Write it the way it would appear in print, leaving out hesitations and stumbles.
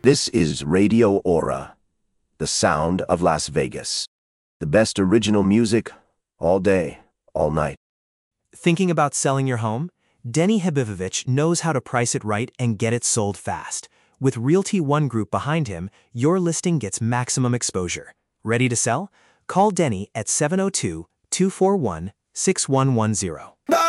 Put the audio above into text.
This is Radio Aura, the sound of Las Vegas. The best original music, all day, all night. Thinking about selling your home? Denny Habivovich knows how to price it right and get it sold fast. With Realty One Group behind him, your listing gets maximum exposure. Ready to sell? Call Denny at 702-241-6110.